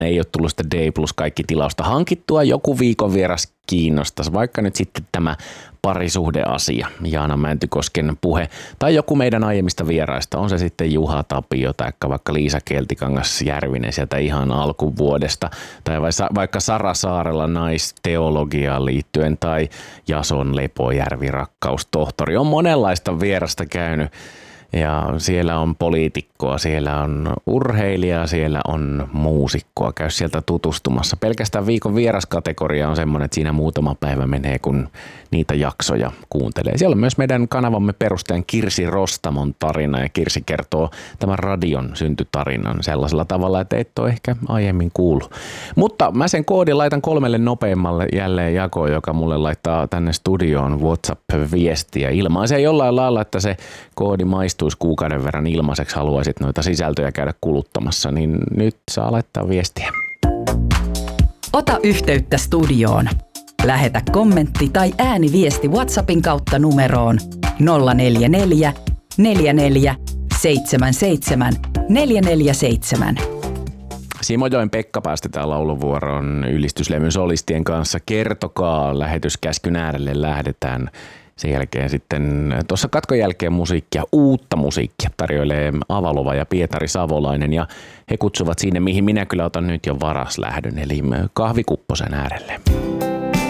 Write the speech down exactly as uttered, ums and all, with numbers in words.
ei ole tullut sitä D plus kaikki tilausta hankittua, joku viikon vieras kiinnostaisi, vaikka nyt sitten tämä parisuhdeasia, Jaana Mäntykosken puhe, tai joku meidän aiemmista vieraista, on se sitten Juha Tapio tai vaikka Liisa Keltikangas Järvinen sieltä ihan alkuvuodesta, tai vaikka Sara Saarella naisteologiaan liittyen, tai Jason Lepojärvi rakkaustohtori. On monenlaista vierasta käynyt. Ja siellä on poliitikkoa, siellä on urheilijaa, siellä on muusikkoa. Käy sieltä tutustumassa. Pelkästään viikon vieraskategoria on semmoinen, että siinä muutama päivä menee, kun niitä jaksoja kuuntelee. Siellä on myös meidän kanavamme perustajan Kirsi Rostamon tarina, ja Kirsi kertoo tämän radion syntytarinan sellaisella tavalla, että et ole ehkä aiemmin kuullut. Mutta mä sen koodin laitan kolmelle nopeimmalle jälleen jakoon, joka mulle laittaa tänne studioon WhatsApp-viestiä ilmaisee jollain lailla, että se koodi maistuisi kuukauden verran ilmaiseksi, haluaisit noita sisältöjä käydä kuluttamassa, niin nyt saa laittaa viestiä. Ota yhteyttä studioon. Lähetä kommentti tai ääniviesti WhatsAppin kautta numeroon nolla neljä neljä, neljä neljä, seitsemän seitsemän, neljä neljä seitsemän. Simojoen Pekka päästetään lauluvuoroon ylistyslevyn solistien kanssa. Kertokaa, lähetyskäskyn äärelle lähdetään. Sen jälkeen sitten tuossa katkon jälkeen musiikkia, uutta musiikkia tarjoilee Avalova ja Pietari Savolainen, ja he kutsuvat sinne, mihin minä kyllä otan nyt jo varaslähdön, eli kahvikupposen äärelle.